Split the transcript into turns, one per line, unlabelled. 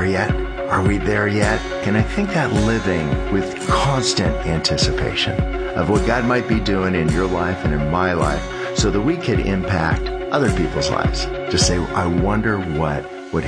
there yet? Are we there yet? And I think that living with constant anticipation of what God might be doing in your life and in my life so that we could impact other people's lives. Just say, I wonder what